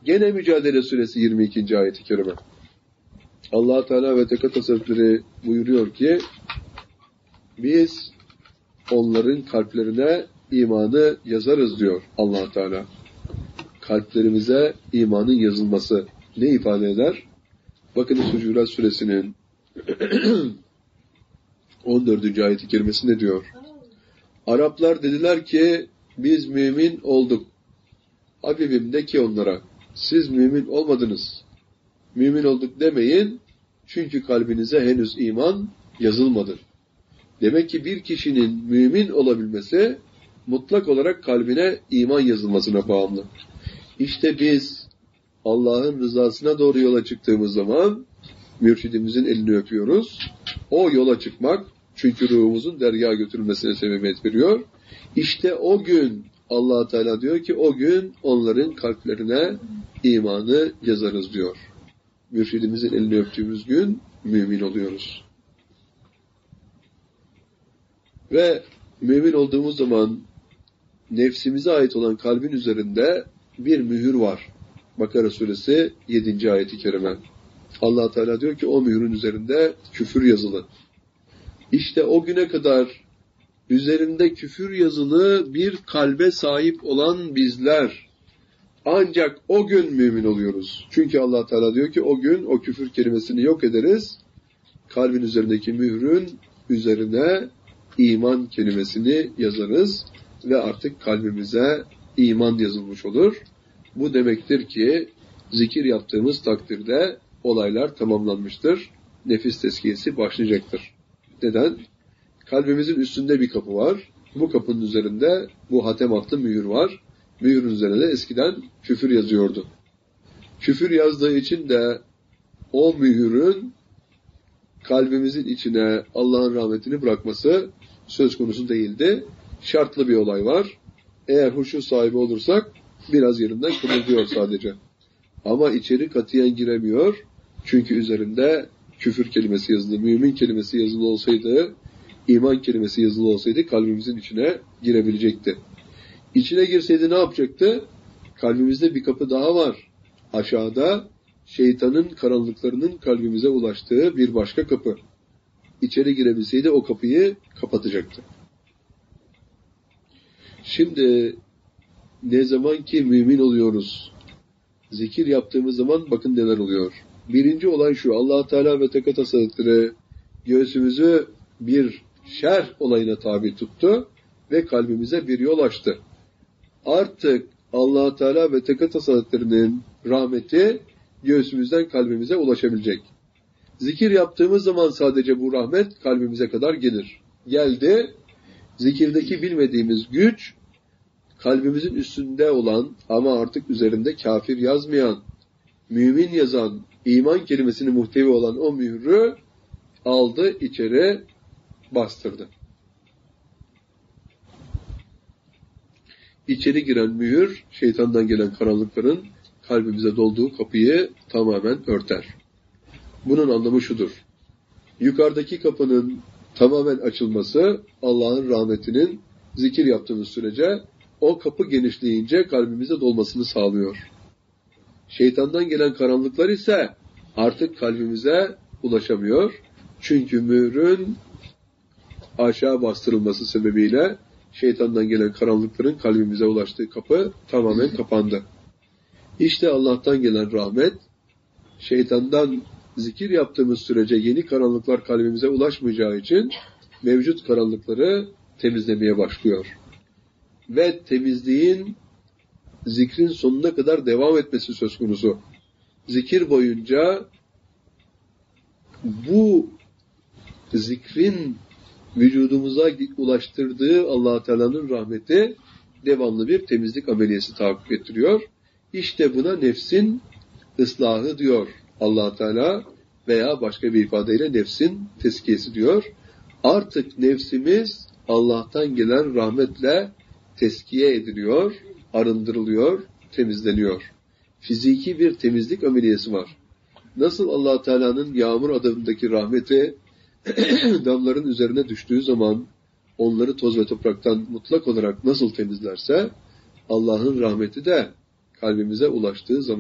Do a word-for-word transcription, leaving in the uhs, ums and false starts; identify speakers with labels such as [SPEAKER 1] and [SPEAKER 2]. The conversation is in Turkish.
[SPEAKER 1] Gene Mücadele Suresi yirmi ikinci ayet-i kerime. Allah Teala ve Tekaddes Hazretleri buyuruyor ki biz onların kalplerine imanı yazarız diyor Allah Teala. Kalplerimize imanın yazılması ne ifade eder? Bakınız Hucurat Suresinin on dördüncü ayet-i kerimesi ne diyor? Araplar dediler ki biz mümin olduk. Habibim de ki onlara siz mümin olmadınız. Mümin olduk demeyin çünkü kalbinize henüz iman yazılmadı. Demek ki bir kişinin mümin olabilmesi mutlak olarak kalbine iman yazılmasına bağımlı. İşte biz Allah'ın rızasına doğru yola çıktığımız zaman mürşidimizin elini öpüyoruz. O yola çıkmak çünkü ruhumuzun dergaha götürülmesine sebebiyet veriyor. İşte o gün Allah Teala diyor ki o gün onların kalplerine imanı yazarız diyor. Mürşidimizin elini öptüğümüz gün mümin oluyoruz. Ve mümin olduğumuz zaman nefsimize ait olan kalbin üzerinde bir mühür var. Bakara Suresi yedinci ayet-i kerime. Allah Teala diyor ki o mühürün üzerinde küfür yazılı. İşte o güne kadar üzerinde küfür yazılı bir kalbe sahip olan bizler ancak o gün mümin oluyoruz. Çünkü Allah Teala diyor ki o gün o küfür kelimesini yok ederiz. Kalbin üzerindeki mührün üzerine iman kelimesini yazarız ve artık kalbimize iman yazılmış olur. Bu demektir ki zikir yaptığımız takdirde olaylar tamamlanmıştır. Nefis tezkiyesi başlayacaktır. Neden? Kalbimizin üstünde bir kapı var. Bu kapının üzerinde bu hatem adlı mühür var. Mühürün üzerine de eskiden küfür yazıyordu. Küfür yazdığı için de o mühürün kalbimizin içine Allah'ın rahmetini bırakması söz konusu değildi. Şartlı bir olay var. Eğer huşu sahibi olursak biraz yerinden kımıldıyor sadece. Ama içeri katiyen giremiyor. Çünkü üzerinde küfür kelimesi yazılı, mümin kelimesi yazılı olsaydı, iman kelimesi yazılı olsaydı kalbimizin içine girebilecekti. İçine girseydi ne yapacaktı? Kalbimizde bir kapı daha var. Aşağıda şeytanın karanlıklarının kalbimize ulaştığı bir başka kapı. İçeri girebilseydi o kapıyı kapatacaktı. Şimdi ne zaman ki mümin oluyoruz, zikir yaptığımız zaman bakın neler oluyor. Birinci olay şu, Allah Teala ve Tekaddes Hazretleri göğsümüzü bir şerh olayına tabi tuttu ve kalbimize bir yol açtı. Artık Allah Teala ve Tekaddes Hazretleri'nin rahmeti göğsümüzden kalbimize ulaşabilecek. Zikir yaptığımız zaman sadece bu rahmet kalbimize kadar gelir. Geldi, zikirdeki bilmediğimiz güç, kalbimizin üstünde olan ama artık üzerinde kafir yazmayan, mümin yazan, iman kelimesini muhtevi olan o mührü aldı, içeri bastırdı. İçeri giren mühür, şeytandan gelen karanlıkların kalbimize dolduğu kapıyı tamamen örter. Bunun anlamı şudur. Yukarıdaki kapının tamamen açılması, Allah'ın rahmetinin zikir yaptığımız sürece o kapı genişleyince kalbimize dolmasını sağlıyor. Şeytandan gelen karanlıklar ise artık kalbimize ulaşamıyor. Çünkü mührün aşağı bastırılması sebebiyle şeytandan gelen karanlıkların kalbimize ulaştığı kapı tamamen kapandı. İşte Allah'tan gelen rahmet, şeytandan zikir yaptığımız sürece yeni karanlıklar kalbimize ulaşmayacağı için mevcut karanlıkları temizlemeye başlıyor. Ve temizliğin zikrin sonuna kadar devam etmesi söz konusu. Zikir boyunca bu zikrin vücudumuza ulaştırdığı Allah Teala'nın rahmeti devamlı bir temizlik ameliyesi takip ettiriyor. İşte buna nefsin ıslahı diyor Allah Teala veya başka bir ifadeyle nefsin tezkiyesi diyor. Artık nefsimiz Allah'tan gelen rahmetle tezkiye ediliyor, arındırılıyor, temizleniyor. Fiziki bir temizlik ameliyesi var. Nasıl Allah Teala'nın yağmur adındaki rahmeti damların üzerine düştüğü zaman onları toz ve topraktan mutlak olarak nasıl temizlerse Allah'ın rahmeti de kalbimize ulaştığı zaman